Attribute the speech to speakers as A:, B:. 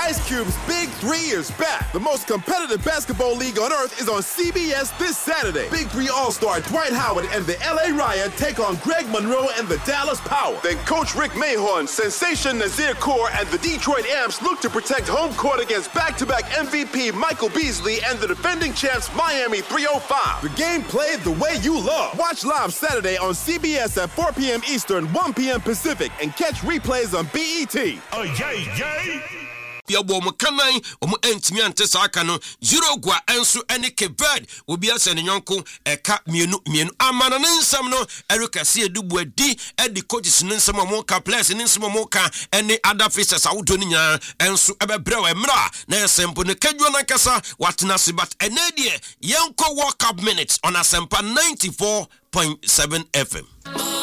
A: Ice Cube's Big 3 is back. The most competitive basketball league on earth is on CBS this Saturday. Big 3 All-Star Dwight Howard and the LA Riot take on Greg Monroe and the Dallas Power. Then Coach Rick Mahorn, Sensation Nazir Kaur, and the Detroit Amps look to protect home court against back-to-back MVP Michael Beasley and the defending champs Miami 305. The game played the way you love. Watch live Saturday on CBS at 4 p.m. Eastern, 1 p.m. Pacific, and catch replays on BET.
B: Oh, yay!
C: Yabo Mukanai, Entimian Tesakano, Zero Gua Ensu and Keved will be a Senyonko, a cat Mienu, Amana Samno, Erica Sia Dubu D, and the coaches in some Moka place in some Moka, and the other faces Audonia, and Su Ebebro Emra, Nasempo Nekadwana Kasa, what Nasibat, and Nadia, Yanko Walk Up Minutes on Asempa 94.7 FM.